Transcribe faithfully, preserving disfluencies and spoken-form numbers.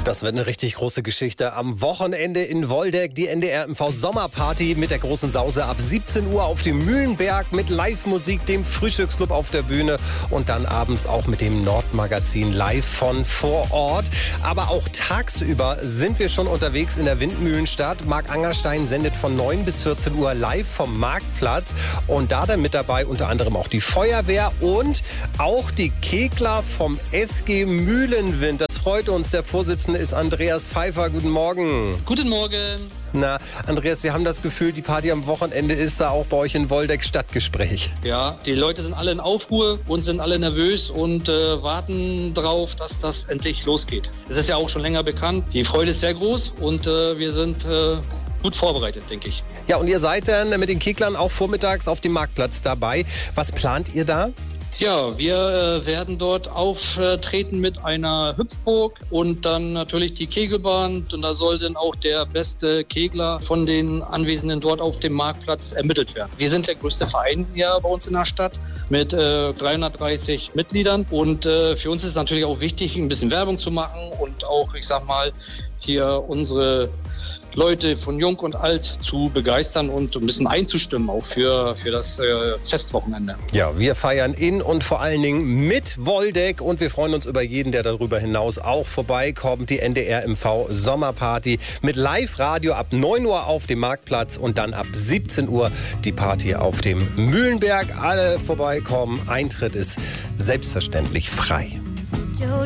Das wird eine richtig große Geschichte. Am Wochenende in Woldeck die N D R M V Sommerparty mit der großen Sause ab siebzehn Uhr auf dem Mühlenberg mit Live-Musik, dem Frühstücksclub auf der Bühne und dann abends auch mit dem Nordmagazin live von vor Ort. Aber auch tagsüber sind wir schon unterwegs in der Windmühlenstadt. Marc Angerstein sendet von neun bis vierzehn Uhr live vom Marktplatz und da dann mit dabei unter anderem auch die Feuerwehr und auch die Kegler vom S G Mühlenwind. Das freut uns. Der Vorsitzende ist Andreas Pfeiffer. Guten Morgen. Guten Morgen. Na, Andreas, wir haben das Gefühl, die Party am Wochenende ist da auch bei euch in Woldeck Stadtgespräch. Ja, die Leute sind alle in Aufruhr und sind alle nervös und äh, warten darauf, dass das endlich losgeht. Es ist ja auch schon länger bekannt. Die Freude ist sehr groß und äh, wir sind äh, gut vorbereitet, denke ich. Ja, und ihr seid dann mit den Keglern auch vormittags auf dem Marktplatz dabei. Was plant ihr da? Ja, wir äh, werden dort auftreten mit einer Hüpfburg und dann natürlich die Kegelbahn. Und da soll dann auch der beste Kegler von den Anwesenden dort auf dem Marktplatz ermittelt werden. Wir sind der größte Verein hier bei uns in der Stadt mit äh, dreihundertdreißig Mitgliedern. Und äh, für uns ist es natürlich auch wichtig, ein bisschen Werbung zu machen und auch, ich sag mal, hier unsere Leute von Jung und Alt zu begeistern und ein bisschen einzustimmen, auch für, für das äh, Festwochenende. Ja, wir feiern in und vor allen Dingen mit Woldeck und wir freuen uns über jeden, der darüber hinaus auch vorbeikommt. Die N D R M V Sommerparty mit Live-Radio ab neun Uhr auf dem Marktplatz und dann ab siebzehn Uhr die Party auf dem Mühlenberg. Alle vorbeikommen. Eintritt ist selbstverständlich frei.